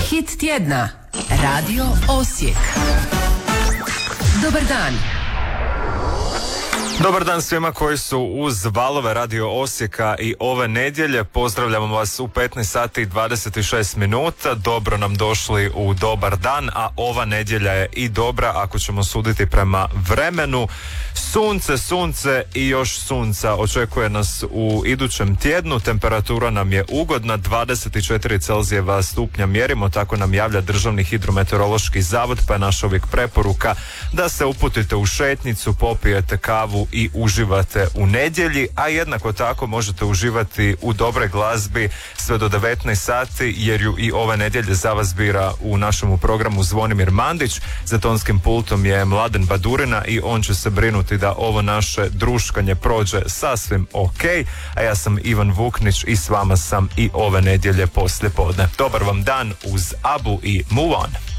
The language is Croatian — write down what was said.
Hit tjedna. Radio Osijek. Dobar dan. Dobar dan svima koji su uz valove Radio Osijeka i ove nedjelje. Pozdravljamo vas u 15 sati i 26 minuta. Dobro nam došli u dobar dan, a ova nedjelja je i dobra ako ćemo suditi prema vremenu. Sunce i još sunca očekuje nas u idućem tjednu. Temperatura nam je ugodna, 24 Celzijeva stupnja mjerimo, tako nam javlja Državni hidrometeorološki zavod, pa je naša uvijek preporuka da se uputite u šetnicu, popijete kavu i uživate u nedjelji, a jednako tako možete uživati u dobroj glazbi sve do 19 sati, jer ju i ove nedjelje za vas bira u našemu programu Zvonimir Mandić. Za tonskim pultom je Mladen Badurina i on će se brinuti da ovo naše druškanje prođe sasvim ok, a ja sam Ivan Vuknić i s vama sam i ove nedjelje poslije podne. Dobar vam dan uz Abu i Move On.